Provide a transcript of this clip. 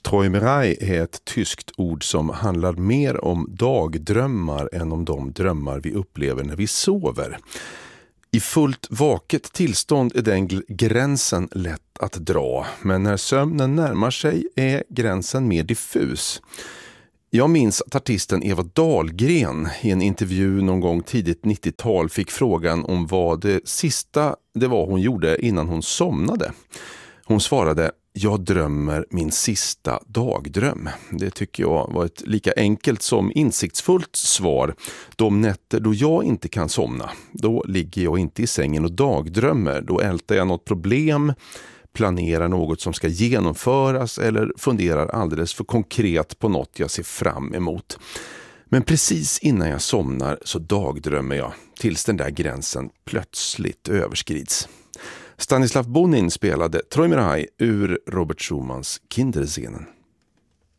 Träumerei är ett tyskt ord som handlar mer om dagdrömmar än om de drömmar vi upplever när vi sover. I fullt vaket tillstånd är den gränsen lätt att dra, men när sömnen närmar sig är gränsen mer diffus. Jag minns att artisten Eva Dahlgren i en intervju någon gång tidigt 90-tal fick frågan om vad det sista det var hon gjorde innan hon somnade. Hon svarade: "Jag drömmer min sista dagdröm." Det tycker jag var ett lika enkelt som insiktsfullt svar. De nätter då jag inte kan somna, då ligger jag inte i sängen och dagdrömmer. Då ältar jag något problem, planerar något som ska genomföras eller funderar alldeles för konkret på något jag ser fram emot. Men precis innan jag somnar så dagdrömmer jag tills den där gränsen plötsligt överskrids. Stanislav Bonin spelade Träumerei ur Robert Schumans Kinderscenen.